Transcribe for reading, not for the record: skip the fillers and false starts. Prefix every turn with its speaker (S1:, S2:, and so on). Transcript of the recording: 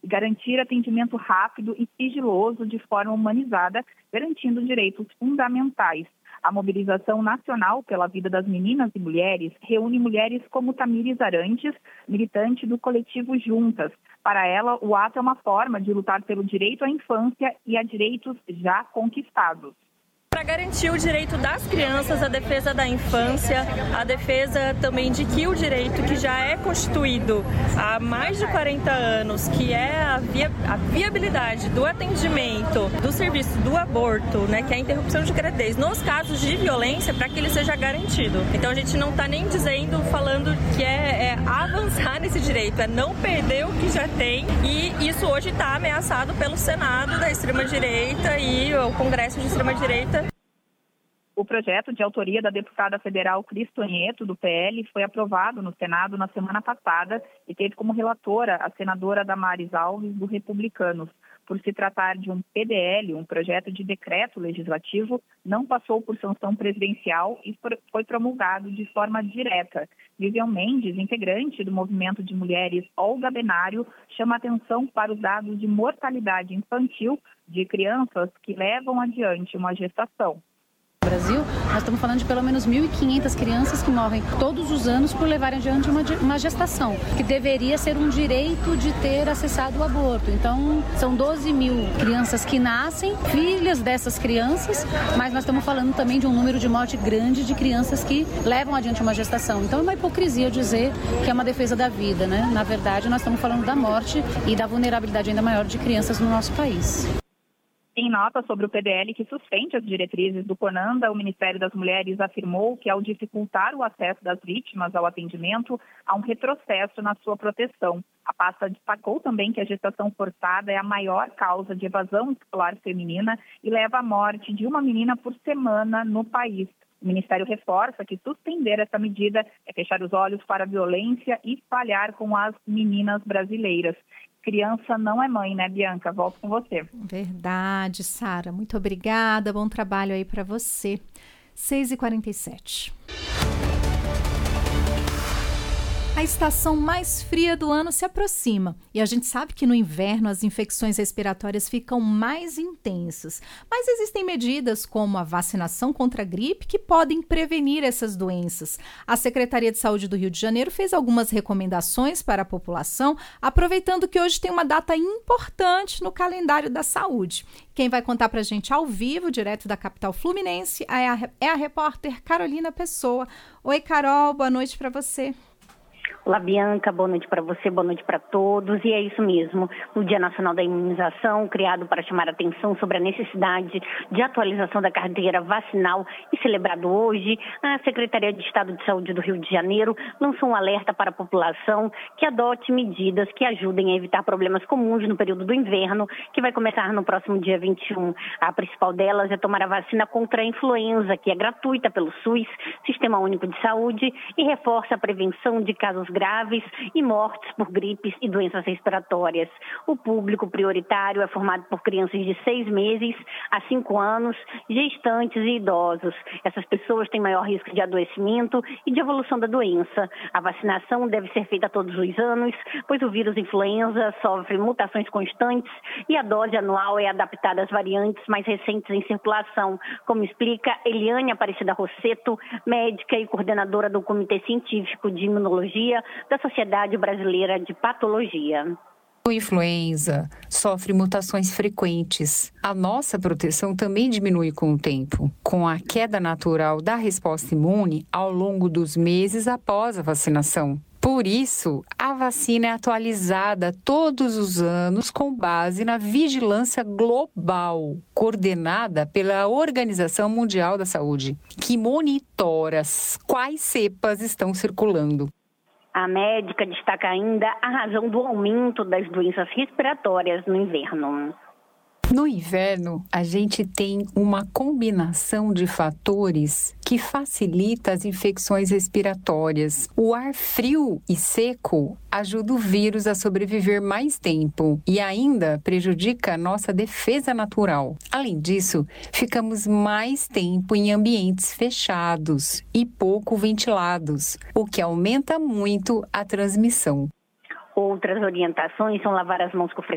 S1: e garantir atendimento rápido e sigiloso de forma humanizada, garantindo direitos fundamentais. A mobilização nacional pela vida das meninas e mulheres reúne mulheres como Tamires Arantes, militante do coletivo Juntas. Para ela, o ato é uma forma de lutar pelo direito à infância e a direitos já conquistados.
S2: Para garantir o direito das crianças, a defesa da infância, a defesa também de que o direito que já é constituído há mais de 40 anos, que é a viabilidade do atendimento, do serviço do aborto, né, que é a interrupção de gravidez, nos casos de violência, para que ele seja garantido. Então a gente não está nem falando que é avançar nesse direito, é não perder o que já tem, e isso hoje está ameaçado pelo Senado da extrema-direita e o Congresso de extrema-direita.
S1: O projeto de autoria da deputada federal Cris Tonieto, do PL, foi aprovado no Senado na semana passada e teve como relatora a senadora Damares Alves, do Republicanos. Por se tratar de um PDL, um projeto de decreto legislativo, não passou por sanção presidencial e foi promulgado de forma direta. Vivian Mendes, integrante do movimento de mulheres Olga Benário, chama atenção para os dados de mortalidade infantil de crianças que levam adiante uma gestação.
S3: No Brasil, nós estamos falando de pelo menos 1.500 crianças que morrem todos os anos por levarem adiante uma gestação, que deveria ser um direito de ter acessado o aborto. Então, são 12 mil crianças que nascem, filhas dessas crianças, mas nós estamos falando também de um número de morte grande de crianças que levam adiante uma gestação. Então, é uma hipocrisia dizer que é uma defesa da vida, né? Na verdade, nós estamos falando da morte e da vulnerabilidade ainda maior de crianças no nosso país.
S1: Em nota sobre o PDL que suspende as diretrizes do CONANDA, o Ministério das Mulheres afirmou que, ao dificultar o acesso das vítimas ao atendimento, há um retrocesso na sua proteção. A pasta destacou também que a gestação forçada é a maior causa de evasão escolar feminina e leva à morte de uma menina por semana no país. O Ministério reforça que suspender essa medida é fechar os olhos para a violência e falhar com as meninas brasileiras. Criança não é mãe, né, Bianca? Volto com você.
S4: Verdade, Sara. Muito obrigada. Bom trabalho aí para você. 6h47. A estação mais fria do ano se aproxima e a gente sabe que no inverno as infecções respiratórias ficam mais intensas. Mas existem medidas como a vacinação contra a gripe que podem prevenir essas doenças. A Secretaria de Saúde do Rio de Janeiro fez algumas recomendações para a população, aproveitando que hoje tem uma data importante no calendário da saúde. Quem vai contar para a gente ao vivo, direto da capital fluminense, é a repórter Carolina Pessoa. Oi, Carol, boa noite para você.
S5: Olá, Bianca, boa noite para você, boa noite para todos. E é isso mesmo, no Dia Nacional da Imunização, criado para chamar a atenção sobre a necessidade de atualização da carteira vacinal e celebrado hoje, a Secretaria de Estado de Saúde do Rio de Janeiro lançou um alerta para a população que adote medidas que ajudem a evitar problemas comuns no período do inverno, que vai começar no próximo dia 21. A principal delas é tomar a vacina contra a influenza, que é gratuita pelo SUS, Sistema Único de Saúde, e reforça a prevenção de casos graves e mortes por gripes e doenças respiratórias. O público prioritário é formado por crianças de 6 meses a 5 anos, gestantes e idosos. Essas pessoas têm maior risco de adoecimento e de evolução da doença. A vacinação deve ser feita todos os anos, pois o vírus influenza sofre mutações constantes e a dose anual é adaptada às variantes mais recentes em circulação, como explica Eliane Aparecida Rosseto, médica e coordenadora do Comitê Científico de Imunologia da Sociedade Brasileira de Patologia.
S6: O influenza sofre mutações frequentes. A nossa proteção também diminui com o tempo, com a queda natural da resposta imune ao longo dos meses após a vacinação. Por isso, a vacina é atualizada todos os anos com base na vigilância global, coordenada pela Organização Mundial da Saúde, que monitora quais cepas estão circulando.
S5: A médica destaca ainda a razão do aumento das doenças respiratórias no inverno.
S6: No inverno, a gente tem uma combinação de fatores que facilita as infecções respiratórias. O ar frio e seco ajuda o vírus a sobreviver mais tempo e ainda prejudica a nossa defesa natural. Além disso, ficamos mais tempo em ambientes fechados e pouco ventilados, o que aumenta muito a transmissão.
S5: Outras orientações são lavar as mãos com frequência